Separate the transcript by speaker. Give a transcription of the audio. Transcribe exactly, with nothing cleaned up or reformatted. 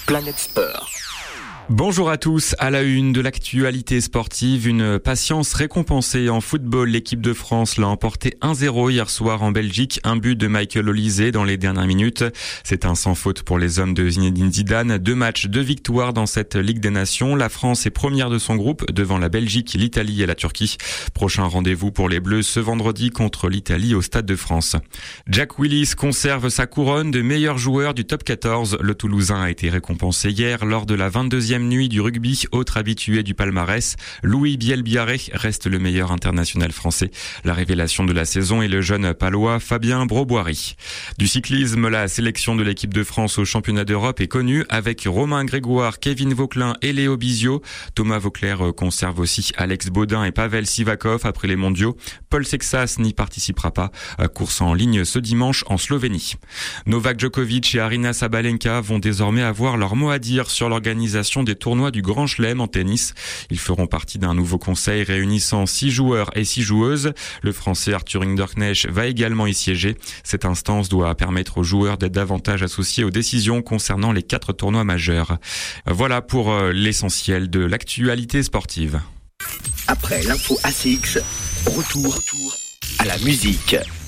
Speaker 1: Planète Sport.
Speaker 2: Bonjour à tous, à la une de l'actualité sportive, une patience récompensée en football. L'équipe de France l'a emporté un zéro hier soir en Belgique, un but de Michael Olise dans les dernières minutes. C'est un sans faute pour les hommes de Zinedine Zidane. Deux matchs, deux victoires dans cette Ligue des Nations. La France est première de son groupe devant la Belgique, l'Italie et la Turquie. Prochain rendez-vous pour les Bleus ce vendredi contre l'Italie au Stade de France. Jack Willis conserve sa couronne de meilleur joueur du top quatorze. Le Toulousain a été récompensé hier lors de la vingt-deuxième nuit du rugby, autre habitué du palmarès. Louis Bielbiarré reste le meilleur international français. La révélation de la saison est le jeune palois Fabien Broboiry. Du cyclisme, la sélection de l'équipe de France au championnat d'Europe est connue avec Romain Grégoire, Kevin Vauquelin et Léo Bizio. Thomas Vauclair conserve aussi Alex Baudin et Pavel Sivakov après les mondiaux. Paul Sexas n'y participera pas. Course en ligne ce dimanche en Slovénie. Novak Djokovic et Aryna Sabalenka vont désormais avoir leur mot à dire sur l'organisation des tournois du Grand Chelem en tennis. Ils feront partie d'un nouveau conseil réunissant six joueurs et six joueuses. Le Français Arthur Hinderknecht va également y siéger. Cette instance doit permettre aux joueurs d'être davantage associés aux décisions concernant les quatre tournois majeurs. Voilà pour l'essentiel de l'actualité sportive.
Speaker 1: Après l'info A C X, retour, retour à la musique.